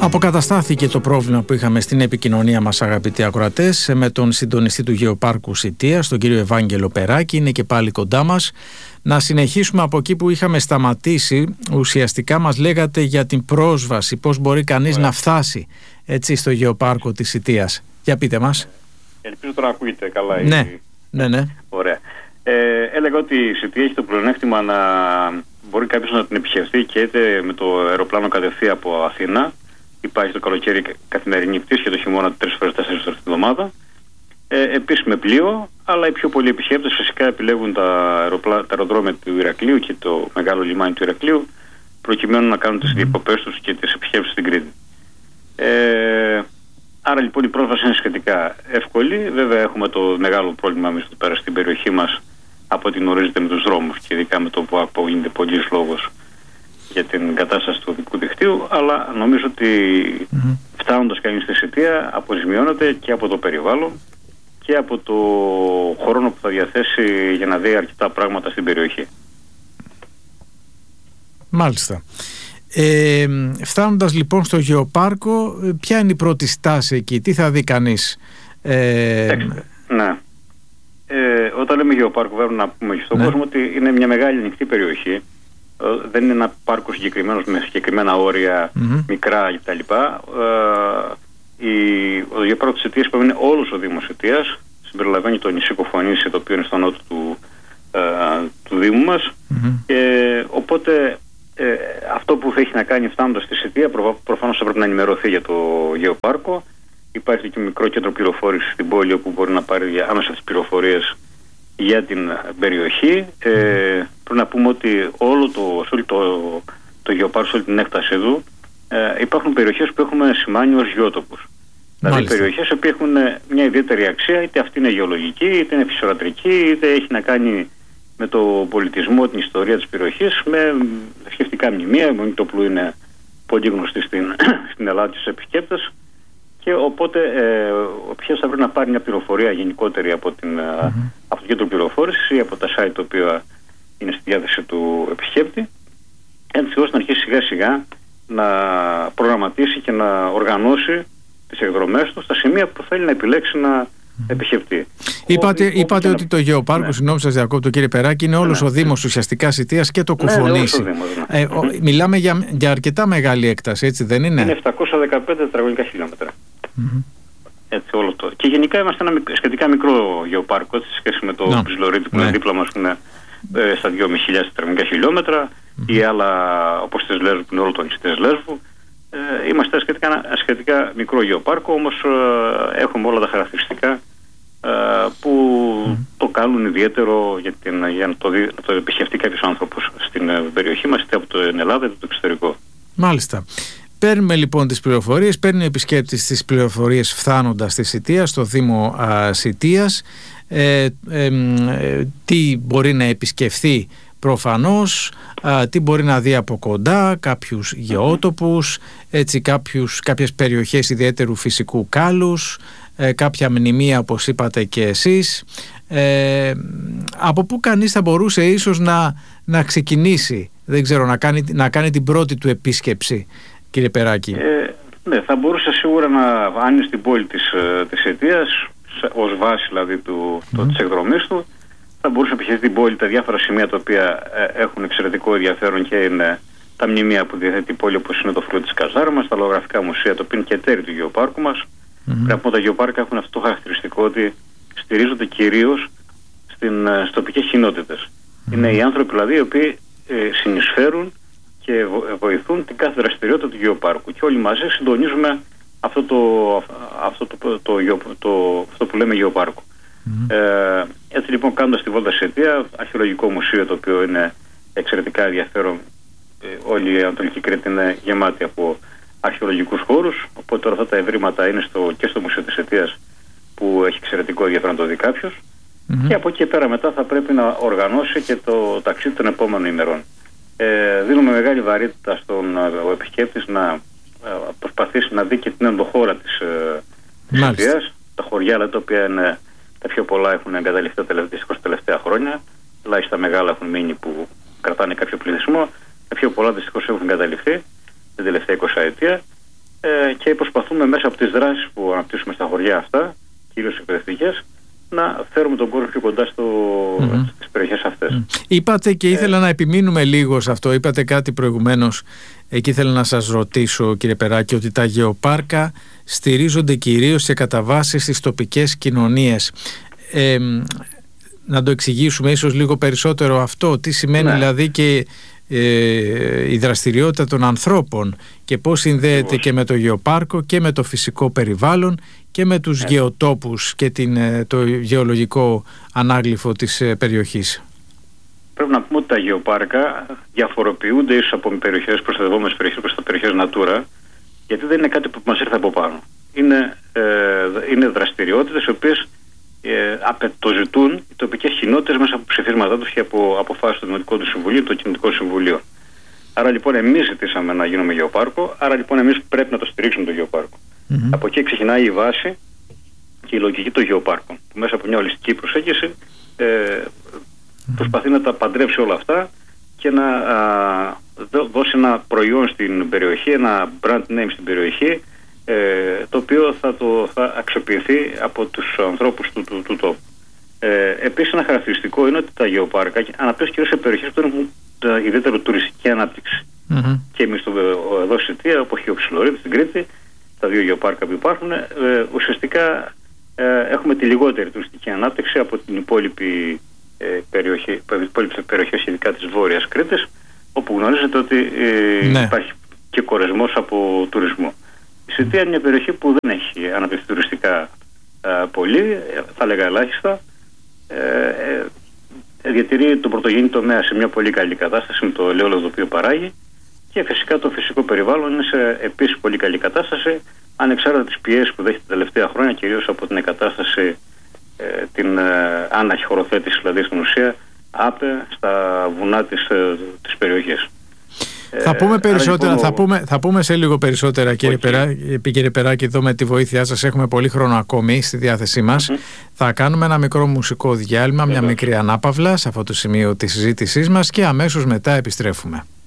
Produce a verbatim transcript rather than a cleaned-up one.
Αποκαταστάθηκε το πρόβλημα που είχαμε στην επικοινωνία μας, αγαπητοί ακροατές, με τον συντονιστή του Γεωπάρκου Σιτίας, τον κύριο Ευάγγελο Περάκη. Είναι και πάλι κοντά μας. Να συνεχίσουμε από εκεί που είχαμε σταματήσει. Ουσιαστικά μας λέγατε για την πρόσβαση, πώς μπορεί κανείς Ωραία. να φτάσει έτσι στο Γεωπάρκο της Σιτίας. Για πείτε μας. Ελπίζω τώρα να ακούγεται καλά. Ναι, η... ναι, ναι. Ωραία. Ε, έλεγα ότι η Σιτία έχει το πλεονέκτημα να μπορεί κάποιος να την επισκεφθεί και είτε με το αεροπλάνο κατευθείαν από Αθήνα. Υπάρχει το καλοκαίρι καθημερινή πτήση και το χειμώνα τρεις φορές τέσσερις φορές την εβδομάδα. Ε, Επίσης με πλοίο, αλλά οι πιο πολλοί επισκέπτες φυσικά επιλέγουν τα, αεροπλά, τα αεροδρόμια του Ηρακλείου και το μεγάλο λιμάνι του Ηρακλείου, προκειμένου να κάνουν τις διακοπές τους και τις επισκέψεις στην Κρήτη. Ε, άρα λοιπόν η πρόσβαση είναι σχετικά εύκολη. Βέβαια έχουμε το μεγάλο πρόβλημα εμείς εδώ πέρα στην περιοχή μας από ό,τι γνωρίζετε με τους δρόμους και ειδικά με το που γίνεται πολλής λόγος για την κατάσταση του οδικού δικτύου, αλλά νομίζω ότι mm-hmm. φτάνοντας κανείς στη Σιτία αποζημιώνεται και από το περιβάλλον και από το χρόνο που θα διαθέσει για να δει αρκετά πράγματα στην περιοχή. Μάλιστα. Ε, φτάνοντας λοιπόν στο Γεωπάρκο, ποια είναι η πρώτη στάση εκεί, τι θα δει κανείς? Ε... Ναι. Ε, όταν λέμε Γεωπάρκο, βέβαια να πούμε και στον ναι. κόσμο ότι είναι μια μεγάλη ανοιχτή περιοχή. Δεν είναι ένα πάρκο συγκεκριμένος με συγκεκριμένα όρια, mm-hmm. μικρά κτλ. Ε, ο Γεωπάρκο της Σιτίας που είναι όλος ο Δήμος Σιτίας, συμπεριλαμβάνει το νησί Κοφονήσι, το οποίο είναι στο νότο του, ε, του Δήμου μας. Mm-hmm. Και οπότε ε, αυτό που θα έχει να κάνει φτάνοντας στη Σιτία προ, προφανώς θα πρέπει να ενημερωθεί για το Γεωπάρκο. Υπάρχει και μικρό κέντρο πληροφόρησης στην πόλη όπου μπορεί να πάρει άμεσα τις πληροφορίες για την περιοχή. Ε, πρέπει να πούμε ότι όλο το, το, το, το Γεωπάρκο, όλη την έκτασή του, ε, υπάρχουν περιοχές που έχουμε σημάνει ως γεώτοπους. Δηλαδή περιοχές που έχουν μια ιδιαίτερη αξία, είτε αυτή είναι γεωλογική, είτε είναι φυσιορατρική, είτε έχει να κάνει με το πολιτισμό, την ιστορία της περιοχής, με θρησκευτικά μνημεία. Η Μονή του Οπλού είναι πολύ γνωστή στην, στην Ελλάδα στους επισκέπτες. Και οπότε ε, όποιος θα πρέπει να πάρει μια πληροφορία γενικότερη από, την, mm-hmm. από το κέντρο πληροφόρησης ή από τα site τα οποία είναι στη διάθεση του επισκέπτη, έτσι ώστε να αρχίσει σιγά σιγά να προγραμματίσει και να οργανώσει τις εκδρομές του στα σημεία που θέλει να επιλέξει να επισκεφτεί. Είπατε, Ό, είπατε ότι να... το Γεωπάρκο, ναι. συγγνώμη σας διακόπτω κύριε Περάκη, είναι όλος ναι. ο Δήμος ουσιαστικά Σιτίας και το Κουφονήσι. Ναι, ναι, ναι. ε, ο, μιλάμε για, για αρκετά μεγάλη έκταση, έτσι δεν είναι? Είναι επτακόσια δεκαπέντε τετραγωνικά χιλιόμετρα. Mm-hmm. Έτσι όλο το. Και γενικά είμαστε ένα σχετικά μικρό γεωπάρκο σε σχέση με το Πρισλωρίτη που ναι. είναι δίπλα μας, που είναι ε, στα δυόμισι χιλιάδες τετραγωνικά χιλιόμετρα mm-hmm. ή άλλα όπως της Λέσβου που είναι όλο το νησί της Λέσβου. Ε, είμαστε σχετικά, ένα σχετικά μικρό γεωπάρκο, όμως ε, έχουμε όλα τα χαρακτηριστικά ε, που mm. το κάνουν ιδιαίτερο για, την, για να, το δει, να το επισκεφτεί κάποιος άνθρωπος στην ε, περιοχή μας, είτε από την Ελλάδα είτε από το εξωτερικό. Μάλιστα. Παίρνουμε λοιπόν τις πληροφορίες, παίρνει ο επισκέπτης τις πληροφορίες φτάνοντας στη Σιτία, στο Δήμο α, Σιτίας, ε, ε, ε, τι μπορεί να επισκεφθεί προφανώς, α, τι μπορεί να δει από κοντά, κάποιους γεώτοπους, έτσι, κάποιους, κάποιες περιοχές ιδιαίτερου φυσικού κάλους, ε, κάποια μνημεία όπως είπατε και εσείς. Ε, από πού κανείς θα μπορούσε ίσως να, να ξεκινήσει, δεν ξέρω, να κάνει, να κάνει την πρώτη του επίσκεψη, κύριε Περάκη? Ε, ναι, θα μπορούσε σίγουρα να, αν είναι στην πόλη της, της Σιτίας, ως βάση δηλαδή του, mm. το, της εκδρομής του, θα μπορούσε να επισκεφτεί την πόλη, τα διάφορα σημεία τα οποία ε, έχουν εξαιρετικό ενδιαφέρον και είναι τα μνημεία που διαθέτει η πόλη, όπως είναι το Φρούριο της Καζάρμας, τα λογογραφικά μουσεία, το οποίο είναι και εταίροι του γεωπάρκου μας. Mm-hmm. Πρέπει να πούμε τα γεωπάρκα έχουν αυτό το χαρακτηριστικό ότι στηρίζονται κυρίως στις τοπικές κοινότητες. Mm-hmm. Είναι οι άνθρωποι δηλαδή οι οποίοι ε, συνεισφέρουν και βοηθούν την κάθε δραστηριότητα του γεωπάρκου. Και όλοι μαζί συντονίζουμε αυτό το, αυτό το, το, το, το, το, αυτό που λέμε γεωπάρκο. Mm-hmm. Ε, έτσι λοιπόν, κάνοντας τη βόλτα σε Αιτία, αρχαιολογικό μουσείο το οποίο είναι εξαιρετικά ενδιαφέρον. Ε, όλη η Ανατολική Κρήτη είναι γεμάτη από αρχαιολογικούς χώρους. Οπότε τώρα αυτά τα ευρήματα είναι στο, και στο Μουσείο της Αιτίας που έχει εξαιρετικό ενδιαφέρον να το δει κάποιος. Mm-hmm. Και από εκεί και πέρα μετά θα πρέπει να οργανώσει και το ταξίδι των επόμενων ημερών. Ε, δίνουμε μεγάλη βαρύτητα στον ο επισκέπτης να ε, προσπαθήσει να δει και την ενδοχώρα της, ε, της Αιτίας. Τα χωριά τα οποία είναι τα πιο πολλά έχουν εγκαταλειφθεί τα τελευταία, τελευταία χρόνια. Ελάχιστα μεγάλα έχουν μείνει που κρατάνε κάποιο πληθυσμό. Τα πιο πολλά δυστυχώς έχουν εγκαταλειφθεί την τελευταία εικοσαετία. ε, και προσπαθούμε μέσα από τις δράσεις που αναπτύσσουμε στα χωριά αυτά, κυρίως εκπαιδευτικές, να φέρουμε τον κόσμο πιο κοντά στο, mm-hmm. στις περιοχές αυτές. Mm. Είπατε και ήθελα ε, να επιμείνουμε λίγο σε αυτό, είπατε κάτι προηγουμένως, εκεί ήθελα να σας ρωτήσω κύριε Περάκη, ότι τα γεωπάρκα στηρίζονται κυρίως σε καταβάσεις στις τοπικές κοινωνίες. Ε, να το εξηγήσουμε ίσως λίγο περισσότερο αυτό, τι σημαίνει ναι. δηλαδή και ε, η δραστηριότητα των ανθρώπων και πώς συνδέεται Ακριβώς. και με το γεωπάρκο και με το φυσικό περιβάλλον και με τους Έτσι. γεωτόπους και την, το γεωλογικό ανάγλυφο της περιοχής. Πρέπει να πούμε ότι τα γεωπάρκα διαφοροποιούνται ίσως από περιοχές, προστατευόμενες περιοχές προς τα περιοχές Natura, γιατί δεν είναι κάτι που μας ήρθε από πάνω. Είναι, ε, είναι δραστηριότητες οι οποίες ε, απαιτοζητούν οι τοπικές κοινότητες μέσα από ψηφίσματά τους και από αποφάσεις του Δημοτικού του Συμβουλίου, του Κοινωνικού Συμβουλίου. Άρα λοιπόν εμείς ζητήσαμε να γίνουμε γεωπάρκο, άρα λοιπόν εμείς πρέπει να το στηρίξουμε το γεωπάρκο. Mm-hmm. Από εκεί ξεκινάει η βάση και η λογική των γεωπάρκων, που μέσα από μια ολιστική προσέγγιση ε, mm-hmm. προσπαθεί να τα παντρεύσει όλα αυτά και να α, δώσει ένα προϊόν στην περιοχή, ένα brand name στην περιοχή, ε, το οποίο θα, το, θα αξιοποιηθεί από τους ανθρώπους του, του, του τόπου. Ε, επίσης ένα χαρακτηριστικό είναι ότι τα γεωπάρκα αναπτύσσουν κυρίως σε περιοχές που έχουν ε, ιδιαίτερη τουριστική ανάπτυξη. Mm-hmm. Και εμείς στο, εδώ στη Σιτία, όπως και ο Ψιλορίδης στην Κρήτη, τα δύο γεωπάρκα που υπάρχουν, ε, ουσιαστικά ε, έχουμε τη λιγότερη τουριστική ανάπτυξη από την υπόλοιπη ε, περιοχή, υπόλοιπες περιοχές ειδικά της Βόρειας Κρήτης, όπου γνωρίζετε ότι ε, ναι. υπάρχει και κορεσμός από τουρισμό. Η Σιτία είναι μια περιοχή που δεν έχει αναπτυχθεί τουριστικά ε, πολύ, θα λέγα ελάχιστα. Ε, ε, διατηρεί τον πρωτογενή τομέα σε μια πολύ καλή κατάσταση με το ελαιόλαδο το οποίο παράγει και φυσικά το φυσικό περιβάλλον είναι σε επίσης πολύ καλή κατάσταση, ανεξάρτητα τις πιέσεις που δέχεται τα τελευταία χρόνια, κυρίως από την εγκατάσταση, ε, την ε, άναχη χωροθέτηση, δηλαδή στην ουσία άπε στα βουνά της, ε, της περιοχής. Θα πούμε περισσότερα, θα πούμε, θα πούμε σε λίγο περισσότερα κύριε, okay. Περάκη, κύριε Περάκη, εδώ με τη βοήθειά σας έχουμε πολύ χρόνο ακόμη στη διάθεσή μας. Mm-hmm. Θα κάνουμε ένα μικρό μουσικό διάλειμμα, μια μικρή ανάπαυλα σε αυτό το σημείο της συζήτησής μας και αμέσως μετά επιστρέφουμε.